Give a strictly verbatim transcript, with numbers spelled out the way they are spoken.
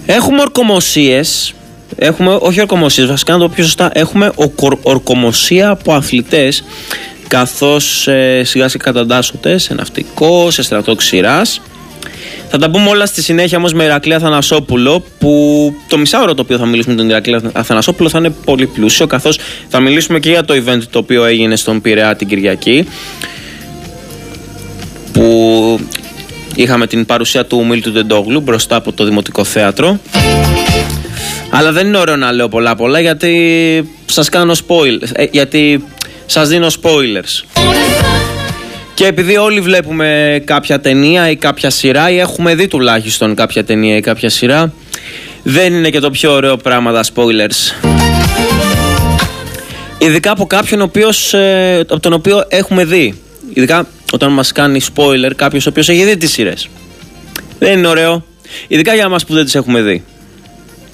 Έχουμε ορκομοσίες. Έχουμε, όχι ορκομοσίες, βασικά να το πω πιο σωστά. Έχουμε ορκομοσία από αθλητές, καθώς ε, σιγά σιγά καταντάσσονται σε ναυτικό, σε στρατό ξηράς. Θα τα πούμε όλα στη συνέχεια όμως με Ηρακλή Αθανασόπουλο, που το μισάωρο το οποίο θα μιλήσουμε με τον Ηρακλή Αθανασόπουλο θα είναι πολύ πλούσιο, καθώς θα μιλήσουμε και για το event το οποίο έγινε στον Πειραιά την Κυριακή, που είχαμε την παρουσία του Μίλτου Ντεντόγλου μπροστά από το Δημοτικό Θέατρο. Αλλά δεν είναι ωραίο να λέω πολλά πολλά, γιατί σας κάνω spoilers, ε, γιατί σας δίνω spoilers. Και επειδή όλοι βλέπουμε κάποια ταινία ή κάποια σειρά, ή έχουμε δει τουλάχιστον κάποια ταινία ή κάποια σειρά, δεν είναι και το πιο ωραίο πράγμα τα spoilers. Ειδικά από κάποιον ο οποίος, ε, από τον οποίο έχουμε δει. Ειδικά όταν μας κάνει spoiler κάποιος ο οποίος έχει δει τις σειρές. Δεν είναι ωραίο. Ειδικά για εμάς που δεν τις έχουμε δει.